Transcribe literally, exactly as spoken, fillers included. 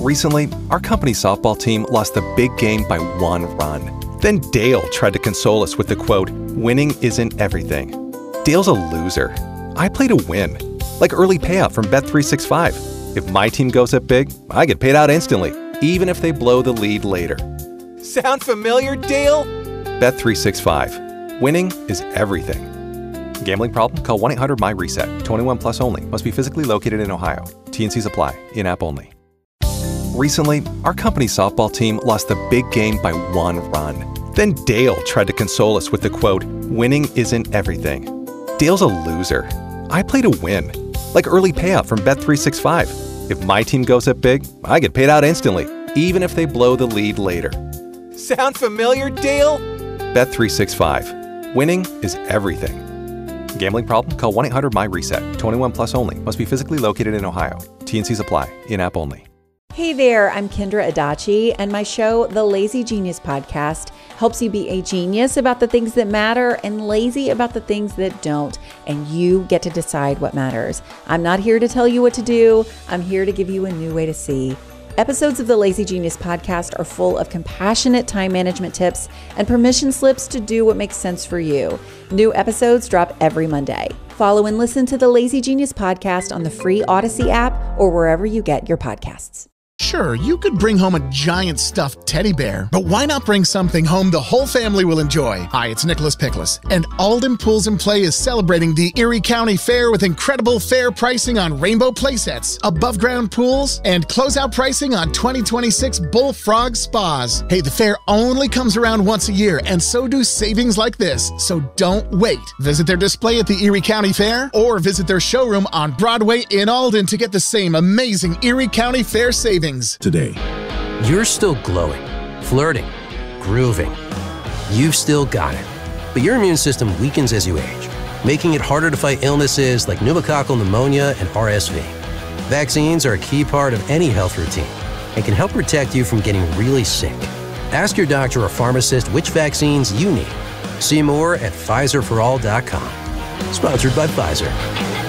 Recently, our company's softball team lost the big game by one run. Then Dale tried to console us with the quote, "Winning isn't everything." Dale's a loser. I play to win, like early payout from Bet three sixty-five. If my team goes up big, I get paid out instantly, even if they blow the lead later. Sound familiar, Dale? Bet three sixty-five. Winning is everything. Gambling problem? Call one eight hundred M Y reset. twenty-one plus only. Must be physically located in Ohio. T and Cs apply. In-app only. Recently, our company's softball team lost the big game by one run. Then Dale tried to console us with the quote, "Winning isn't everything." Dale's a loser. I play to win, like early payout from Bet three sixty-five. If my team goes up big, I get paid out instantly, even if they blow the lead later. Sound familiar, Dale? Bet three sixty-five. Winning is everything. Gambling problem? Call one eight hundred M Y reset. twenty-one plus only. Must be physically located in Ohio. T and Cs apply. In-app only. Hey there, I'm Kendra Adachi, and my show, The Lazy Genius Podcast, helps you be a genius about the things that matter and lazy about the things that don't, and you get to decide what matters. I'm not here to tell you what to do. I'm here to give you a new way to see. Episodes of the Lazy Genius Podcast are full of compassionate time management tips and permission slips to do what makes sense for you. New episodes drop every Monday. Follow and listen to the Lazy Genius Podcast on the free Odyssey app or wherever you get your podcasts. Sure, you could bring home a giant stuffed teddy bear, but why not bring something home the whole family will enjoy? Hi, it's Nicholas Pickles, and Alden Pools and Play is celebrating the Erie County Fair with incredible fair pricing on rainbow playsets, above-ground pools, and closeout pricing on twenty twenty-six Bullfrog Spas. Hey, the fair only comes around once a year, and so do savings like this, so don't wait. Visit their display at the Erie County Fair, or visit their showroom on Broadway in Alden to get the same amazing Erie County Fair savings. Today. You're still glowing, flirting, grooving. You've still got it. But your immune system weakens as you age, making it harder to fight illnesses like pneumococcal pneumonia and R S V. Vaccines are a key part of any health routine and can help protect you from getting really sick. Ask your doctor or pharmacist which vaccines you need. See more at Pfizer for all dot com. Sponsored by Pfizer.